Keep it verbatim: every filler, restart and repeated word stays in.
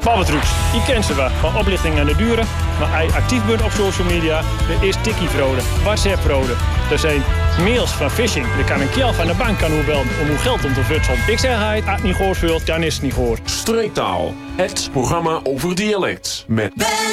Babbeltrucs, je kent ze wel. Van oplichting aan de duren. Maar als je actief bent op social media, er is tikkie-fraude, WhatsApp-fraude. Er zijn mails van phishing. Er kan een keel van de bank kan u bellen om uw geld om te futselen. Ik zeg hij, als het niet gehoord vult, dan is het niet gehoord. Streektaal, het programma over dialect. Met